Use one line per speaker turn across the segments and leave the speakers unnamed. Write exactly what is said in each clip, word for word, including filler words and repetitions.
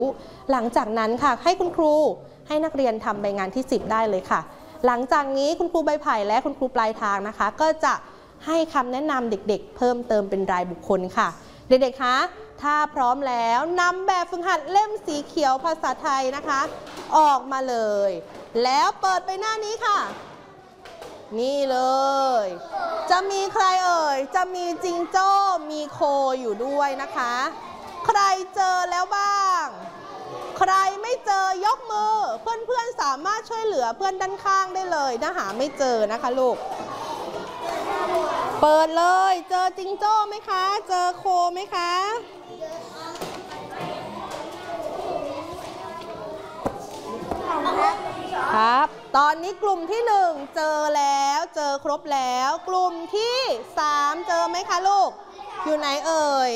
หลังจากนั้นค่ะให้คุณครูให้นักเรียนทำใบงานที่สิบได้เลยค่ะหลังจากนี้คุณครูใบไผ่และคุณครูปลายทางนะคะก็จะให้คำแนะนำเด็กๆเพิ่มเติมเป็นรายบุคคลค่ะเด็กๆคะถ้าพร้อมแล้วนำแบบฝึกหัดเล่มสีเขียวภาษาไทยนะคะออกมาเลยแล้วเปิดไปหน้านี้ค่ะนี่เลยจะมีใครเอ่ยจะมีจิงโจ้มีโคอยู่ด้วยนะคะใครเจอแล้วบ้างใครไม่เจอยกมือเพื่อนๆสามารถช่วยเหลือเพื่อนด้านข้างได้เลยถ้าหาไม่เจอนะคะลูกเปิดเลยเจอจิงโจ้ไหมคะเจอโคไหมคะครับตอนนี้กลุ่มที่หนึ่งเจอแล้วเจอครบแล้วกลุ่มที่สามเจอไหมคะลูกอยู่ไหนเอ่ย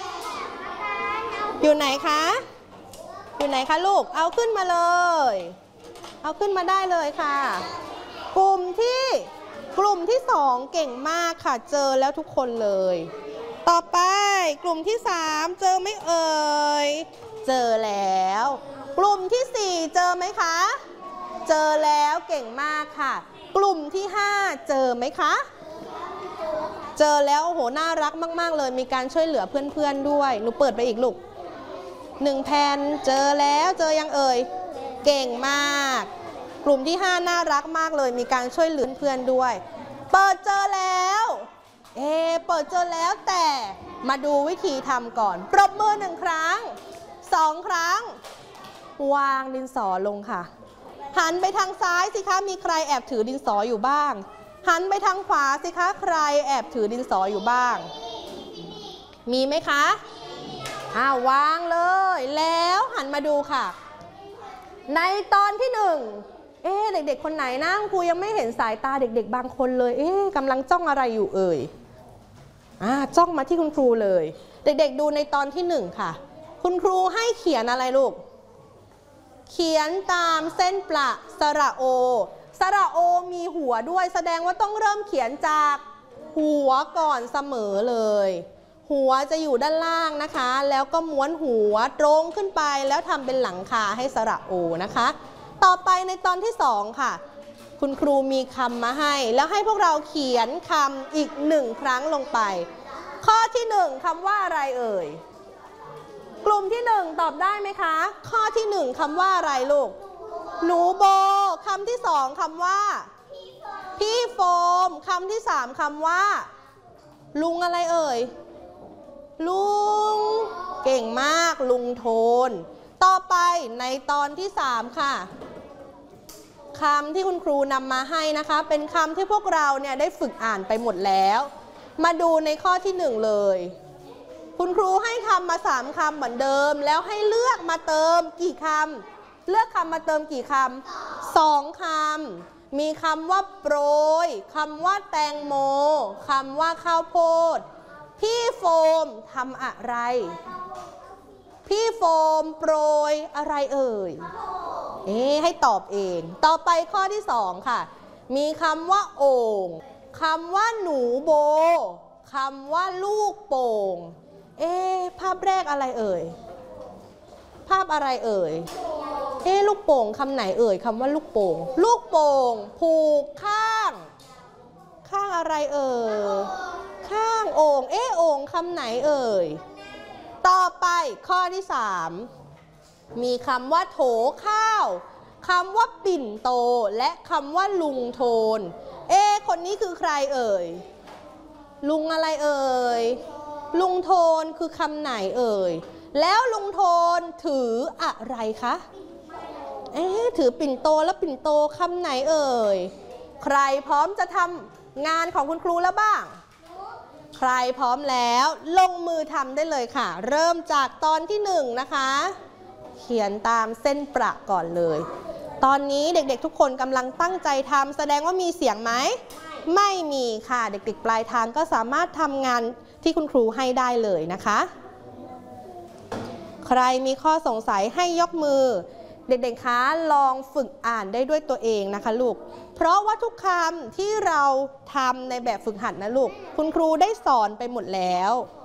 อยู่ไหนคะอยู่ไหนคะลูกเอาขึ้นมาเลยเอาขึ้นมาได้เลยค่ะกลุ่มที่กลุ่มที่สองเก่งมากค่ะเจอแล้วทุกคนเลยต่อไปกลุ่มที่สามเจอไหมเอ่ยเจอแล้วกลุ่มที่สี่เจอไหมคะเจอแล้วเก่งมากค่ะกลุ่มที่ห้าเจอไหมคะเจอแล้วโอ้โหน่ารักมากๆเลยมีการช่วยเหลือเพื่อนๆด้วยหนูเปิดไปอีกลูกหนึ่งแผ่นเจอแล้วเจอยังเอ่ยเก่งมากกลุ่มที่ห้าน่ารักมากเลยมีการช่วยเหลือเพื่อนด้วยเปิดเจอแล้วเอเปิดเจอแล้วแต่มาดูวิธีทำก่อนปรบมือหนึ่งครั้งสองครั้งวางดินสอลงค่ะหันไปทางซ้ายสิคะมีใครแอบถือดินสออยู่บ้างหันไปทางขวาสิคะใครแอบถือดินสออยู่บ้างมีไหมคะอ้าววางเลยแล้วหันมาดูค่ะในตอนที่หนึ่งเอ๊ะเด็กๆคนไหนนะครูยังไม่เห็นสายตาเด็กๆบางคนเลยเอ๊ะกำลังจ้องอะไรอยู่เอ่ยอ่าจ้องมาที่คุณครูเลยเด็กๆดูในตอนที่หนึ่งค่ะคุณครูให้เขียนอะไรลูกเขียนตามเส้นประสระโอสระโอมีหัวด้วยแสดงว่าต้องเริ่มเขียนจากหัวก่อนเสมอเลยหัวจะอยู่ด้านล่างนะคะแล้วก็ม้วนหัวตรงขึ้นไปแล้วทำเป็นหลังคาให้สระโอนะคะต่อไปในตอนที่สองค่ะคุณครูมีคำมาให้แล้วให้พวกเราเขียนคำอีกหนึ่งครั้งลงไปข้อที่หนึ่งคำว่าอะไรเอ่ยกลุ่มที่หนึ่งตอบได้ไหมคะข้อที่หนึ่งคำว่าอะไรลูกหนูโบคำที่สองคำว่าพี่โฟมคำที่สามคำว่าลุงอะไรเอ่ยลุงเก่งมากลุงโทนต่อไปในตอนที่สามค่ะคำที่คุณครูนำมาให้นะคะเป็นคำที่พวกเราเนี่ยได้ฝึกอ่านไปหมดแล้วมาดูในข้อที่หนึ่งเลยคุณครูให้คำมาสามคำเหมือนเดิมแล้วให้เลือกมาเติมกี่คำเลือกคำมาเติมกี่คำสองคำมีคำว่าโปรยคำว่าแตงโมคำว่าข้าวโพดพี่โฟมทำอะไรพี่โฟมโปรยอะไรเอ่ยเอ๊ะให้ตอบเองต่อไปข้อที่สองค่ะมีคำว่าโอ่งคำว่าหนูโบคำว่าลูกโป่งเอ๊ะภาพแรกอะไรเอ่ยภาพอะไรเอ่ยเอ๊ะลูกโป่งคำไหนเอ่ยคำว่าลูกโป่งลูกโป่งผูกข้างข้างอะไรเอ่ยข้างโอ่งเอ๊ะโอ่งคำไหนเอ่ยต่อไปข้อที่สามมีคำว่าโถข้าวคำว่าปิ่นโตและคำว่าลุงโทนเอ๊ะคนนี้คือใครเอ่ยลุงอะไรเอ่ยลุงโทนคือคำไหนเอ่ยแล้วลุงโทนถืออะไรคะเอ๊ะถือปิ่นโตแล้วปิ่นโตคำไหนเอ่ยใครพร้อมจะทำงานของคุณครูแล้วบ้างใครพร้อมแล้วลงมือทำได้เลยค่ะเริ่มจากตอนที่หนึ่งนะคะเขียนตามเส้นประก่อนเลยตอนนี้เด็กๆทุกคนกำลังตั้งใจทำแสดงว่ามีเสียงไหมไม่มีค่ะเด็กๆปลายทางก็สามารถทำงานที่คุณครูให้ได้เลยนะคะใครมีข้อสงสัยให้ยกมือเด็กๆคะลองฝึกอ่านได้ด้วยตัวเองนะคะลูกเพราะว่าทุกคำที่เราทำในแบบฝึกหัดนะลูกคุณครูได้สอนไปหมดแล้ว